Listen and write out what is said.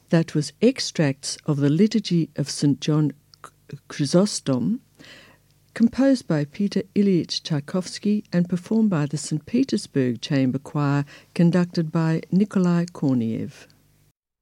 That was extracts of the Liturgy of St. John Chrysostom, composed by Peter Ilyich Tchaikovsky and performed by the St. Petersburg Chamber Choir, conducted by Nikolai Korniev.